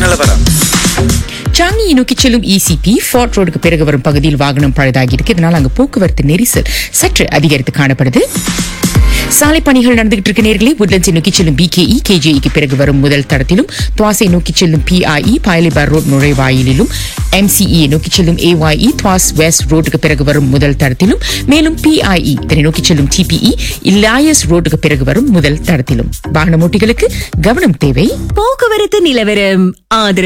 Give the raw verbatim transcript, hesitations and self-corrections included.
நிலவரம். சாங்கியை நோக்கி செல்லும் இசிபி ஃபோர்ட் ரோடுக்கு பிறகு வரும் பகுதியில் வாகனம் பழுதாகி இருக்கு. இதனால் அங்கு போக்குவரத்து நெரிசல் சற்று அதிகரித்து காணப்படுது. சாலை பணிகள் நடந்துகிட்டு இருக்க நேர்களே. உட்லண்ட்ஸை நோக்கி செல்லும் பிகேஇ கேஜேஇக்கு பிறகு வரும் முதல் தடத்திலும், துவாசை நோக்கி செல்லும் பிஐஇ பாயலிபார் ரோட் நுழைவாயிலிலும், எம்சிஇ நோக்கி செல்லும் ஏஒய்இ துவாஸ் வெஸ்ட் ரோட்டுக்கு பிறகு வரும் முதல் தடத்திலும், மேலும் பிஐஇ இதனை நோக்கி செல்லும் டிபிஇ இலாயஸ் ரோட்டுக்கு பிறகு வரும் முதல் தடத்திலும் வாகன ஓட்டிகளுக்கு கவனம் தேவை. போக்குவரத்து நிலவரம் ஆதரவு